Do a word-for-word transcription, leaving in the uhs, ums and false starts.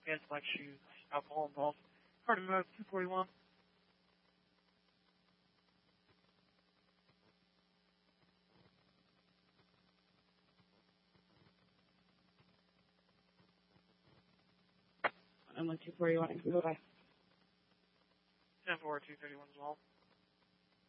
pants, black shoes, alcohol involved. Car to move, two forty-one. I'm like two forty-one. Bye-bye. ten four, two thirty-one as well.